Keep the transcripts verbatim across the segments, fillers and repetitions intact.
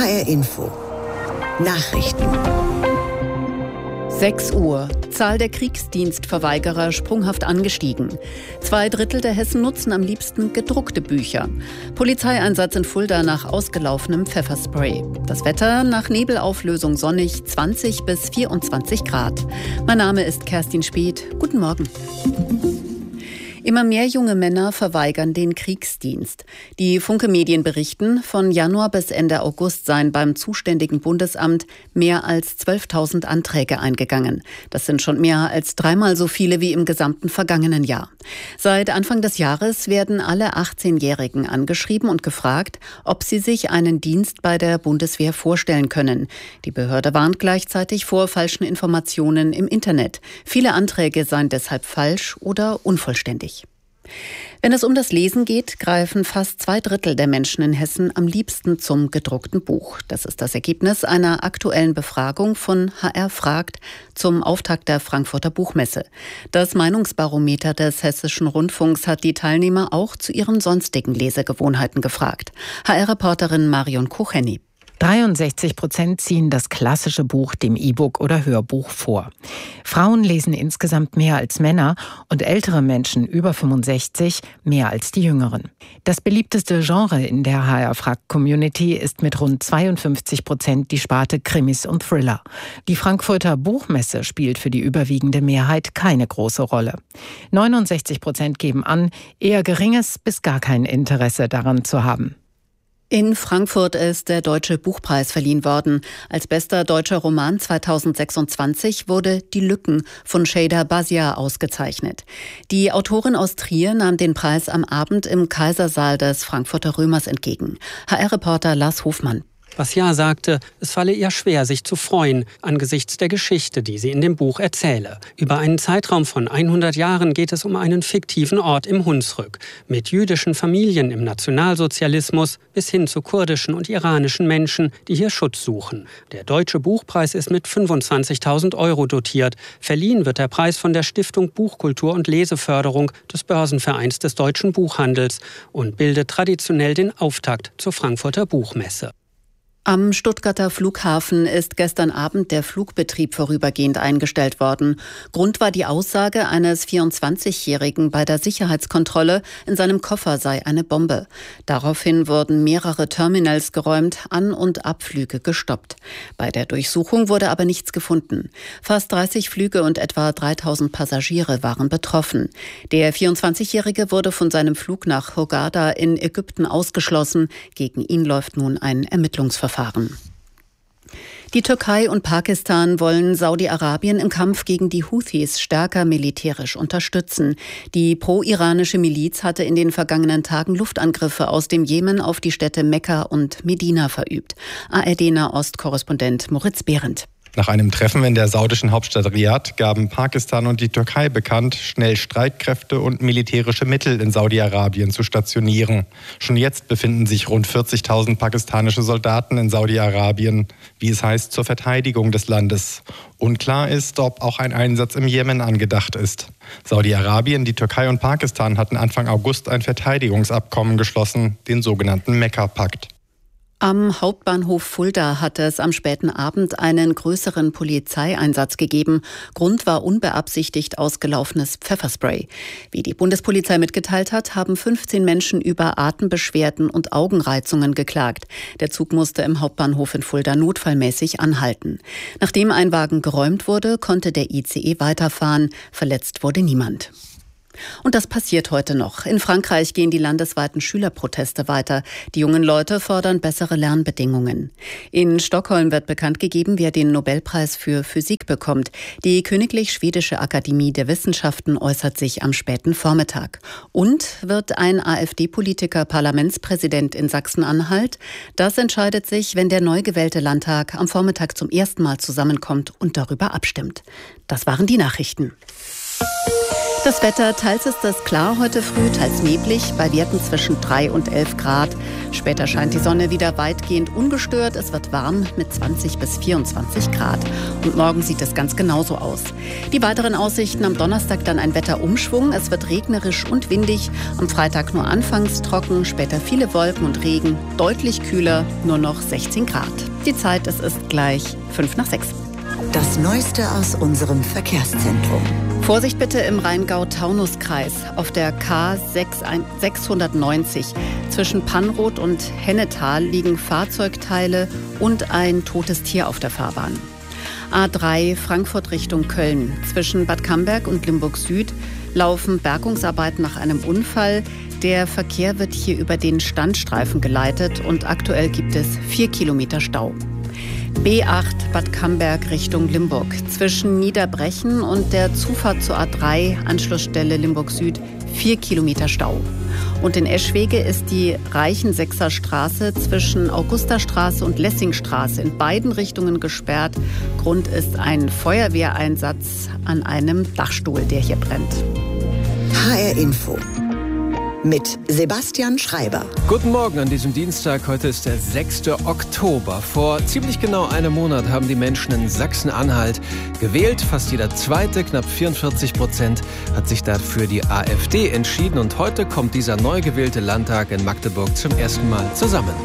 H R Info Nachrichten. sechs Uhr. Zahl der Kriegsdienstverweigerer sprunghaft angestiegen. Zwei Drittel der Hessen nutzen am liebsten gedruckte Bücher. Polizeieinsatz in Fulda nach ausgelaufenem Pfefferspray. Das Wetter nach Nebelauflösung sonnig, zwanzig bis vierundzwanzig Grad. Mein Name ist Kerstin Speth. Guten Morgen. Immer mehr junge Männer verweigern den Kriegsdienst. Die Funke-Medien berichten, von Januar bis Ende August seien beim zuständigen Bundesamt mehr als zwölftausend Anträge eingegangen. Das sind schon mehr als dreimal so viele wie im gesamten vergangenen Jahr. Seit Anfang des Jahres werden alle achtzehnjährigen angeschrieben und gefragt, ob sie sich einen Dienst bei der Bundeswehr vorstellen können. Die Behörde warnt gleichzeitig vor falschen Informationen im Internet. Viele Anträge seien deshalb falsch oder unvollständig. Wenn es um das Lesen geht, greifen fast zwei Drittel der Menschen in Hessen am liebsten zum gedruckten Buch. Das ist das Ergebnis einer aktuellen Befragung von H R fragt zum Auftakt der Frankfurter Buchmesse. Das Meinungsbarometer des Hessischen Rundfunks hat die Teilnehmer auch zu ihren sonstigen Lesegewohnheiten gefragt. H R-Reporterin Marion Kucheni. dreiundsechzig Prozent ziehen das klassische Buch dem E-Book oder Hörbuch vor. Frauen lesen insgesamt mehr als Männer und ältere Menschen über fünfundsechzig mehr als die Jüngeren. Das beliebteste Genre in der H R-Frag-Community ist mit rund zweiundfünfzig Prozent die Sparte Krimis und Thriller. Die Frankfurter Buchmesse spielt für die überwiegende Mehrheit keine große Rolle. neunundsechzig Prozent geben an, eher geringes bis gar kein Interesse daran zu haben. In Frankfurt ist der Deutsche Buchpreis verliehen worden. Als bester deutscher Roman zweitausendsechsundzwanzig wurde Die Lücken von Şeyda Bazia ausgezeichnet. Die Autorin aus Trier nahm den Preis am Abend im Kaisersaal des Frankfurter Römers entgegen. H R-Reporter Lars Hofmann. Bazia sagte, es falle ihr schwer, sich zu freuen, angesichts der Geschichte, die sie in dem Buch erzähle. Über einen Zeitraum von hundert Jahren geht es um einen fiktiven Ort im Hunsrück, mit jüdischen Familien im Nationalsozialismus bis hin zu kurdischen und iranischen Menschen, die hier Schutz suchen. Der Deutsche Buchpreis ist mit fünfundzwanzigtausend Euro dotiert. Verliehen wird der Preis von der Stiftung Buchkultur und Leseförderung des Börsenvereins des deutschen Buchhandels und bildet traditionell den Auftakt zur Frankfurter Buchmesse. Am Stuttgarter Flughafen ist gestern Abend der Flugbetrieb vorübergehend eingestellt worden. Grund war die Aussage eines vierundzwanzigjährigen bei der Sicherheitskontrolle, in seinem Koffer sei eine Bombe. Daraufhin wurden mehrere Terminals geräumt, An- und Abflüge gestoppt. Bei der Durchsuchung wurde aber nichts gefunden. Fast dreißig Flüge und etwa dreitausend Passagiere waren betroffen. Der vierundzwanzigjährige wurde von seinem Flug nach Hurghada in Ägypten ausgeschlossen. Gegen ihn läuft nun ein Ermittlungsverfahren. Die Türkei und Pakistan wollen Saudi-Arabien im Kampf gegen die Houthis stärker militärisch unterstützen. Die pro-iranische Miliz hatte in den vergangenen Tagen Luftangriffe aus dem Jemen auf die Städte Mekka und Medina verübt. A R D-Nahost-Korrespondent Moritz Behrendt. Nach einem Treffen in der saudischen Hauptstadt Riad gaben Pakistan und die Türkei bekannt, schnell Streitkräfte und militärische Mittel in Saudi-Arabien zu stationieren. Schon jetzt befinden sich rund vierzigtausend pakistanische Soldaten in Saudi-Arabien, wie es heißt, zur Verteidigung des Landes. Unklar ist, ob auch ein Einsatz im Jemen angedacht ist. Saudi-Arabien, die Türkei und Pakistan hatten Anfang August ein Verteidigungsabkommen geschlossen, den sogenannten Mekka-Pakt. Am Hauptbahnhof Fulda hatte es am späten Abend einen größeren Polizeieinsatz gegeben. Grund war unbeabsichtigt ausgelaufenes Pfefferspray. Wie die Bundespolizei mitgeteilt hat, haben fünfzehn Menschen über Atembeschwerden und Augenreizungen geklagt. Der Zug musste im Hauptbahnhof in Fulda notfallmäßig anhalten. Nachdem ein Wagen geräumt wurde, konnte der I C E weiterfahren. Verletzt wurde niemand. Und das passiert heute noch. In Frankreich gehen die landesweiten Schülerproteste weiter. Die jungen Leute fordern bessere Lernbedingungen. In Stockholm wird bekannt gegeben, wer den Nobelpreis für Physik bekommt. Die Königlich Schwedische Akademie der Wissenschaften äußert sich am späten Vormittag. Und wird ein AfD-Politiker Parlamentspräsident in Sachsen-Anhalt? Das entscheidet sich, wenn der neu gewählte Landtag am Vormittag zum ersten Mal zusammenkommt und darüber abstimmt. Das waren die Nachrichten. Das Wetter, teils ist es klar heute früh, teils neblig, bei Werten zwischen drei und elf Grad. Später scheint die Sonne wieder weitgehend ungestört. Es wird warm mit zwanzig bis vierundzwanzig Grad. Und morgen sieht es ganz genauso aus. Die weiteren Aussichten: am Donnerstag dann ein Wetterumschwung. Es wird regnerisch und windig. Am Freitag nur anfangs trocken, später viele Wolken und Regen. Deutlich kühler, nur noch sechzehn Grad. Die Zeit, es ist gleich fünf nach sechs. Das Neueste aus unserem Verkehrszentrum. Vorsicht bitte im Rheingau-Taunus-Kreis. Auf der K sechshundertneunzig zwischen Panroth und Hennetal liegen Fahrzeugteile und ein totes Tier auf der Fahrbahn. A drei Frankfurt Richtung Köln. Zwischen Bad Camberg und Limburg Süd laufen Bergungsarbeiten nach einem Unfall. Der Verkehr wird hier über den Standstreifen geleitet und aktuell gibt es vier Kilometer Stau. B acht Bad Camberg Richtung Limburg. Zwischen Niederbrechen und der Zufahrt zur A drei, Anschlussstelle Limburg Süd, vier Kilometer Stau. Und in Eschwege ist die Reichensechser Straße zwischen Augustastraße und Lessingstraße in beiden Richtungen gesperrt. Grund ist ein Feuerwehreinsatz an einem Dachstuhl, der hier brennt. H R Info mit Sebastian Schreiber. Guten Morgen an diesem Dienstag. Heute ist der sechster Oktober. Vor ziemlich genau einem Monat haben die Menschen in Sachsen-Anhalt gewählt. Fast jeder Zweite, knapp vierundvierzig Prozent, hat sich dafür die AfD entschieden. Und heute kommt dieser neu gewählte Landtag in Magdeburg zum ersten Mal zusammen.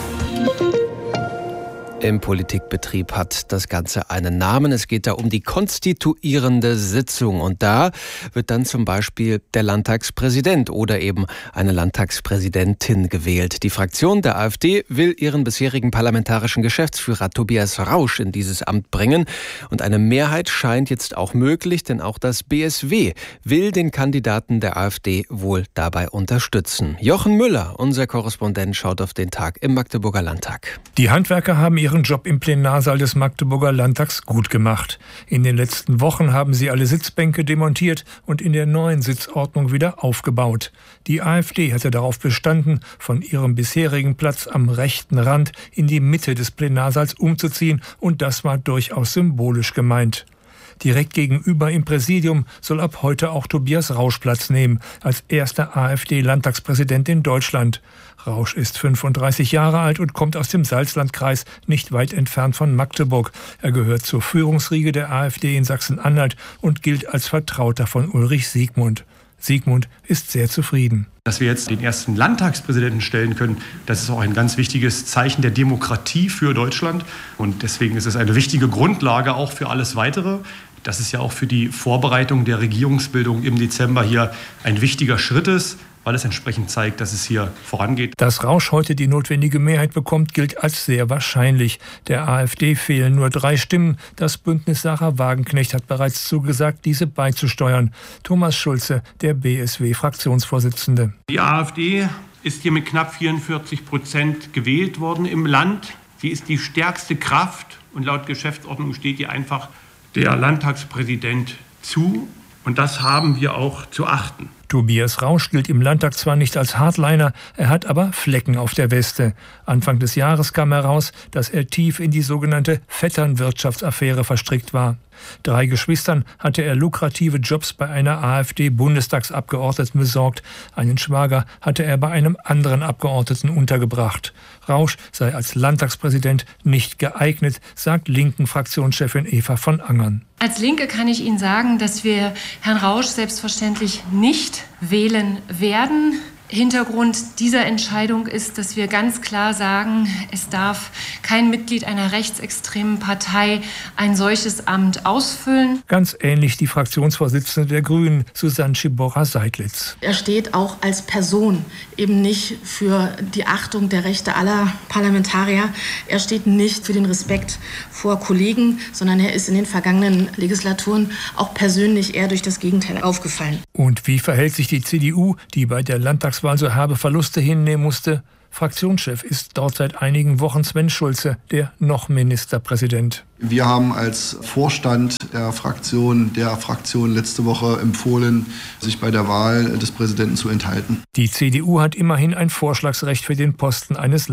Im Politikbetrieb hat das Ganze einen Namen. Es geht da um die konstituierende Sitzung. Und da wird dann zum Beispiel der Landtagspräsident oder eben eine Landtagspräsidentin gewählt. Die Fraktion der AfD will ihren bisherigen parlamentarischen Geschäftsführer Tobias Rausch in dieses Amt bringen. Und eine Mehrheit scheint jetzt auch möglich, denn auch das B S W will den Kandidaten der AfD wohl dabei unterstützen. Jochen Müller, unser Korrespondent, schaut auf den Tag im Magdeburger Landtag. Die Handwerker haben ihre Job im Plenarsaal des Magdeburger Landtags gut gemacht. In den letzten Wochen haben sie alle Sitzbänke demontiert und in der neuen Sitzordnung wieder aufgebaut. Die AfD hatte darauf bestanden, von ihrem bisherigen Platz am rechten Rand in die Mitte des Plenarsaals umzuziehen, und das war durchaus symbolisch gemeint. Direkt gegenüber im Präsidium soll ab heute auch Tobias Rausch Platz nehmen, als erster AfD-Landtagspräsident in Deutschland. Rausch ist fünfunddreißig Jahre alt und kommt aus dem Salzlandkreis, nicht weit entfernt von Magdeburg. Er gehört zur Führungsriege der AfD in Sachsen-Anhalt und gilt als Vertrauter von Ulrich Siegmund. Siegmund ist sehr zufrieden. Dass wir jetzt den ersten Landtagspräsidenten stellen können, das ist auch ein ganz wichtiges Zeichen der Demokratie für Deutschland. Und deswegen ist es eine wichtige Grundlage auch für alles Weitere. Das ist ja auch für die Vorbereitung der Regierungsbildung im Dezember hier ein wichtiger Schritt ist, weil es entsprechend zeigt, dass es hier vorangeht. Dass Rausch heute die notwendige Mehrheit bekommt, gilt als sehr wahrscheinlich. Der AfD fehlen nur drei Stimmen. Das Bündnis Sarah Wagenknecht hat bereits zugesagt, diese beizusteuern. Thomas Schulze, der B S W-Fraktionsvorsitzende. Die AfD ist hier mit knapp vierundvierzig Prozent gewählt worden im Land. Sie ist die stärkste Kraft und laut Geschäftsordnung steht ihr einfach der Landtagspräsident zu. Und das haben wir auch zu achten. Tobias Rausch gilt im Landtag zwar nicht als Hardliner, er hat aber Flecken auf der Weste. Anfang des Jahres kam heraus, dass er tief in die sogenannte Vetternwirtschaftsaffäre verstrickt war. Drei Geschwistern hatte er lukrative Jobs bei einer AfD-Bundestagsabgeordneten besorgt. Einen Schwager hatte er bei einem anderen Abgeordneten untergebracht. Rausch sei als Landtagspräsident nicht geeignet, sagt Linken-Fraktionschefin Eva von Angern. Als Linke kann ich Ihnen sagen, dass wir Herrn Rausch selbstverständlich nicht wählen werden. Hintergrund dieser Entscheidung ist, dass wir ganz klar sagen, es darf kein Mitglied einer rechtsextremen Partei ein solches Amt ausfüllen. Ganz ähnlich die Fraktionsvorsitzende der Grünen, Susanne Schiborra-Seidlitz. Er steht auch als Person eben nicht für die Achtung der Rechte aller Parlamentarier. Er steht nicht für den Respekt vor Kollegen, sondern er ist in den vergangenen Legislaturen auch persönlich eher durch das Gegenteil aufgefallen. Und wie verhält sich die C D U, die bei der Landtagswahl so herbe Verluste hinnehmen musste? Fraktionschef ist dort seit einigen Wochen Sven Schulze, der noch Ministerpräsident. Wir haben als Vorstand der Fraktion, der Fraktion letzte Woche empfohlen, sich bei der Wahl des Präsidenten zu enthalten. Die C D U hat immerhin ein Vorschlagsrecht für den Posten eines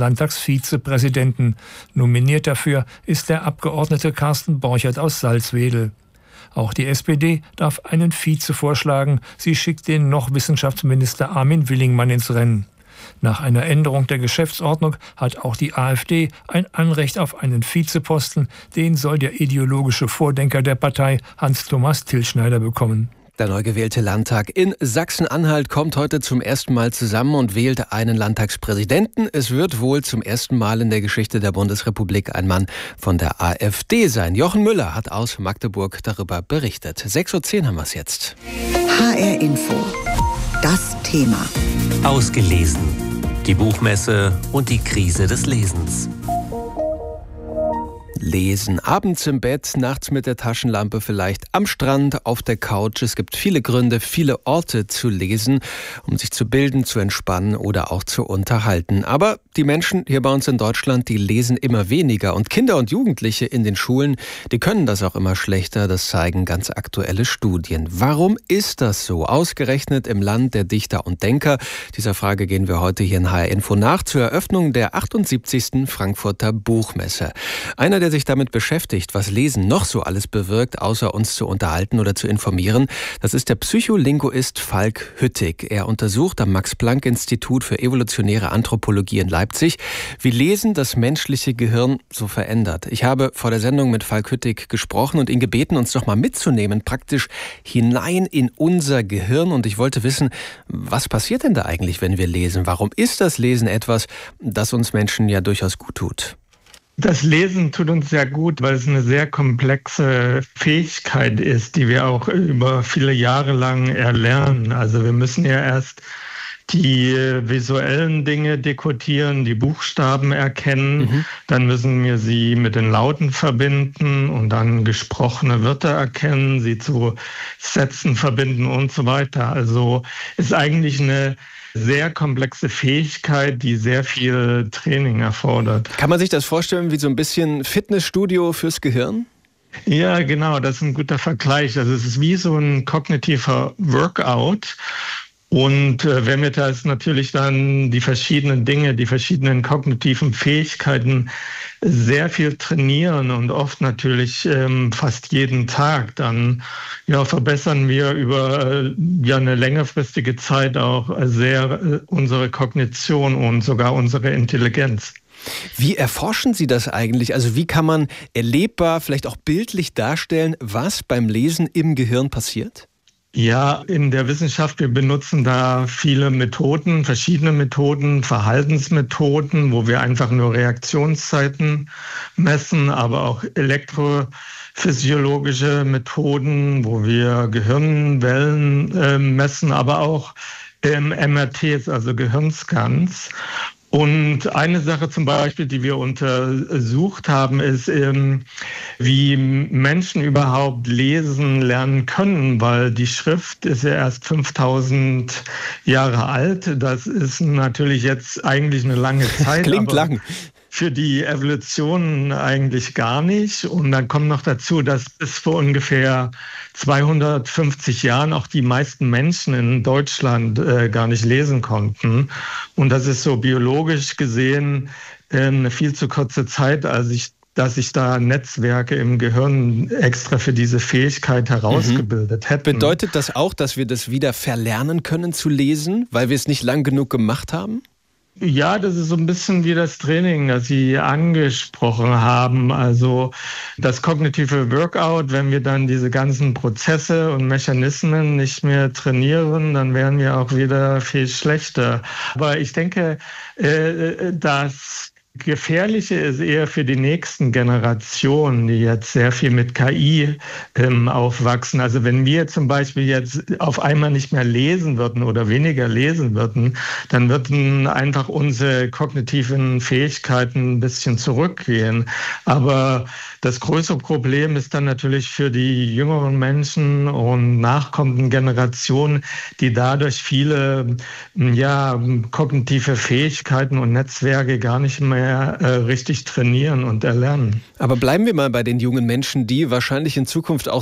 Landtagsvizepräsidenten. Nominiert dafür ist der Abgeordnete Carsten Borchert aus Salzwedel. Auch die S P D darf einen Vize vorschlagen. Sie schickt den noch Wissenschaftsminister Armin Willingmann ins Rennen. Nach einer Änderung der Geschäftsordnung hat auch die AfD ein Anrecht auf einen Vizeposten. Den soll der ideologische Vordenker der Partei Hans-Thomas Tilschneider bekommen. Der neu gewählte Landtag in Sachsen-Anhalt kommt heute zum ersten Mal zusammen und wählt einen Landtagspräsidenten. Es wird wohl zum ersten Mal in der Geschichte der Bundesrepublik ein Mann von der AfD sein. Jochen Müller hat aus Magdeburg darüber berichtet. sechs Uhr zehn haben wir es jetzt. H R Info. Das Thema. Ausgelesen. Die Buchmesse und die Krise des Lesens. Lesen. Abends im Bett, nachts mit der Taschenlampe vielleicht, am Strand, auf der Couch. Es gibt viele Gründe, viele Orte zu lesen, um sich zu bilden, zu entspannen oder auch zu unterhalten. Aber die Menschen hier bei uns in Deutschland, die lesen immer weniger. Und Kinder und Jugendliche in den Schulen, die können das auch immer schlechter. Das zeigen ganz aktuelle Studien. Warum ist das so? Ausgerechnet im Land der Dichter und Denker. Dieser Frage gehen wir heute hier in H R Info nach zur Eröffnung der achtundsiebzigsten Frankfurter Buchmesse. Einer, der sich damit beschäftigt, was Lesen noch so alles bewirkt, außer uns zu unterhalten oder zu informieren, das ist der Psycholinguist Falk Hüttig. Er untersucht am Max-Planck-Institut für evolutionäre Anthropologie in Leipzig, wie Lesen das menschliche Gehirn so verändert. Ich habe vor der Sendung mit Falk Hüttig gesprochen und ihn gebeten, uns doch mal mitzunehmen, praktisch hinein in unser Gehirn. Und ich wollte wissen, was passiert denn da eigentlich, wenn wir lesen? Warum ist das Lesen etwas, das uns Menschen ja durchaus gut tut? Das Lesen tut uns sehr gut, weil es eine sehr komplexe Fähigkeit ist, die wir auch über viele Jahre lang erlernen. Also wir müssen ja erst die visuellen Dinge dekodieren, die Buchstaben erkennen, mhm. Dann müssen wir sie mit den Lauten verbinden und dann gesprochene Wörter erkennen, sie zu Sätzen verbinden und so weiter. Also ist eigentlich eine sehr komplexe Fähigkeit, die sehr viel Training erfordert. Kann man sich das vorstellen wie so ein bisschen Fitnessstudio fürs Gehirn? Ja, genau, das ist ein guter Vergleich. Also es ist wie so ein kognitiver Workout. Und äh, wenn wir da natürlich dann die verschiedenen Dinge, die verschiedenen kognitiven Fähigkeiten sehr viel trainieren und oft natürlich ähm, fast jeden Tag, dann ja, verbessern wir über äh, ja, eine längerfristige Zeit auch sehr äh, unsere Kognition und sogar unsere Intelligenz. Wie erforschen Sie das eigentlich? Also wie kann man erlebbar, vielleicht auch bildlich darstellen, was beim Lesen im Gehirn passiert? Ja, in der Wissenschaft, wir benutzen da viele Methoden, verschiedene Methoden, Verhaltensmethoden, wo wir einfach nur Reaktionszeiten messen, aber auch elektrophysiologische Methoden, wo wir Gehirnwellen äh, messen, aber auch ähm, M R Ts, also Gehirnscans. Und eine Sache zum Beispiel, die wir untersucht haben, ist, ähm, wie Menschen überhaupt lesen lernen können, weil die Schrift ist ja erst fünftausend Jahre alt. Das ist natürlich jetzt eigentlich eine lange Zeit. Klingt lang. Für die Evolution eigentlich gar nicht. Und dann kommt noch dazu, dass bis vor ungefähr zweihundertfünfzig Jahren auch die meisten Menschen in Deutschland äh, gar nicht lesen konnten. Und das ist so biologisch gesehen äh, eine viel zu kurze Zeit, als ich dass sich da Netzwerke im Gehirn extra für diese Fähigkeit herausgebildet mhm. hätten. Bedeutet das auch, dass wir das wieder verlernen können zu lesen, weil wir es nicht lang genug gemacht haben? Ja, das ist so ein bisschen wie das Training, das Sie angesprochen haben. Also das kognitive Workout, wenn wir dann diese ganzen Prozesse und Mechanismen nicht mehr trainieren, dann werden wir auch wieder viel schlechter. Aber ich denke, dass Gefährliche ist eher für die nächsten Generationen, die jetzt sehr viel mit K I ähm, aufwachsen. Also wenn wir zum Beispiel jetzt auf einmal nicht mehr lesen würden oder weniger lesen würden, dann würden einfach unsere kognitiven Fähigkeiten ein bisschen zurückgehen. Aber das größere Problem ist dann natürlich für die jüngeren Menschen und nachkommenden Generationen, die dadurch viele ja, kognitive Fähigkeiten und Netzwerke gar nicht mehr äh, richtig trainieren und erlernen. Aber bleiben wir mal bei den jungen Menschen, die wahrscheinlich in Zukunft auch